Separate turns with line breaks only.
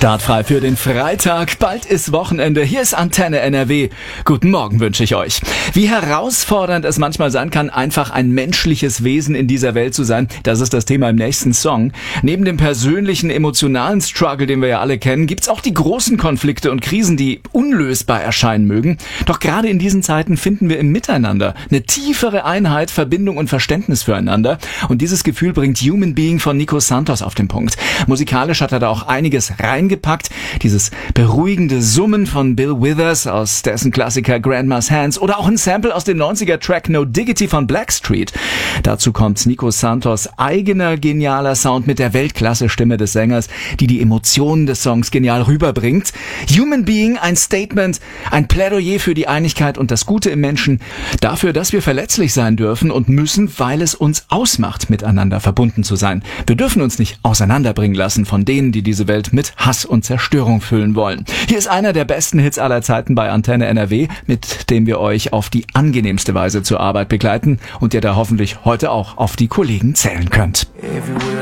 Startfrei für den Freitag. Bald ist Wochenende. Hier ist Antenne NRW. Guten Morgen wünsche ich euch. Wie herausfordernd es manchmal sein kann, einfach ein menschliches Wesen in dieser Welt zu sein, das ist das Thema im nächsten Song. Neben dem persönlichen, emotionalen Struggle, den wir ja alle kennen, gibt's auch die großen Konflikte und Krisen, die unlösbar erscheinen mögen. Doch gerade in diesen Zeiten finden wir im Miteinander eine tiefere Einheit, Verbindung und Verständnis füreinander. Und dieses Gefühl bringt Human Being von Nico Santos auf den Punkt. Musikalisch hat er da auch einiges reingepackt. Dieses beruhigende Summen von Bill Withers aus dessen Klassiker Grandma's Hands oder auch ein Sample aus dem 90er-Track No Diggity von Blackstreet. Dazu kommt Nico Santos' eigener genialer Sound mit der Weltklasse-Stimme des Sängers, die die Emotionen des Songs genial rüberbringt. Human Being, ein Statement, ein Plädoyer für die Einigkeit und das Gute im Menschen, dafür, dass wir verletzlich sein dürfen und müssen, weil es uns ausmacht, miteinander verbunden zu sein. Wir dürfen uns nicht auseinanderbringen lassen von denen, die diese Welt mit Hass und Zerstörung füllen wollen. Hier ist einer der besten Hits aller Zeiten bei Antenne NRW, mit dem wir euch auf die angenehmste Weise zur Arbeit begleiten und ihr da hoffentlich heute auch auf die Kollegen zählen könnt.